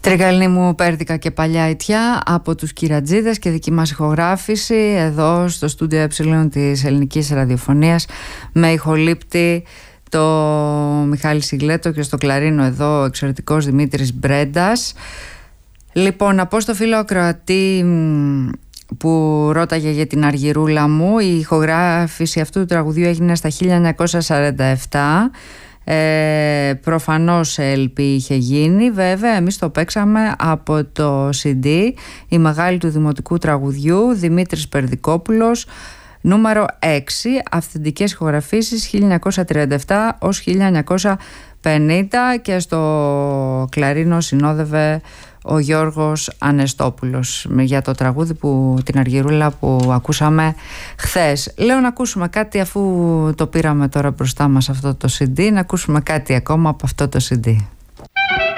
Τριγαλνή μου Πέρδικα και Παλιά Ιτιά από τους Κυρατζίδες και δική μας ηχογράφηση εδώ στο στούντιο της Ελληνικής Ραδιοφωνίας με ηχολήπτη το Μιχάλη Σιγλέτο και στο κλαρίνο εδώ ο εξαιρετικός Δημήτρης Μπρέντας. Λοιπόν, να πω στο φίλο ακροατή που ρώταγε για την Αργυρούλα μου, η ηχογράφηση αυτού του τραγουδιού έγινε στα 1947. Προφανώς σε LP είχε γίνει. Βέβαια εμείς το παίξαμε από το CD, η μεγάλη του δημοτικού τραγουδιού, Δημήτρης Περδικόπουλος, νούμερο 6, αυθεντικές ηχογραφήσεις 1937 ως 1950, και στο κλαρίνο συνόδευε ο Γιώργος Ανεστόπουλος για το τραγούδι την Αργυρούλα που ακούσαμε χθες. Λέω να ακούσουμε κάτι, αφού το πήραμε τώρα μπροστά μας αυτό το CD, να ακούσουμε κάτι ακόμα από αυτό το CD.